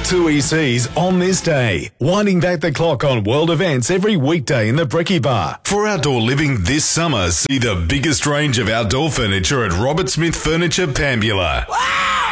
2 ECs on this day. Winding back the clock on world events every weekday in the Brekkie Bar. For outdoor living this summer, see the biggest range of outdoor furniture at Robert Smith Furniture, Pambula. Wow!